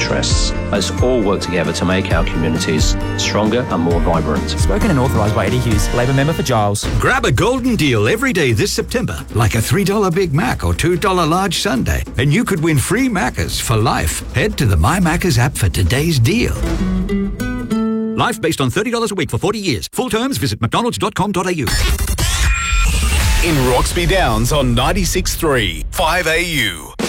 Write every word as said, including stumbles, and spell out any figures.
interests. Let's all work together to make our communities stronger and more vibrant. Spoken and authorised by Eddie Hughes, Labor member for Giles. Grab a golden deal every day this September, like a three dollars Big Mac or two dollars large sundae, and you could win free Maccas for life. Head to the My Maccas app for today's deal. Life based on thirty dollars a week for forty years. Full terms, visit mcdonalds dot com dot a u. In Roxby Downs on ninety-six point three, five A U.